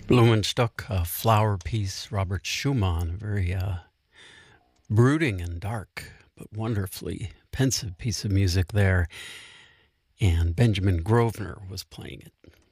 Blumenstock, a flower piece, Robert Schumann, very brooding and dark, but wonderfully pensive piece of music there. And Benjamin Grosvenor was playing it.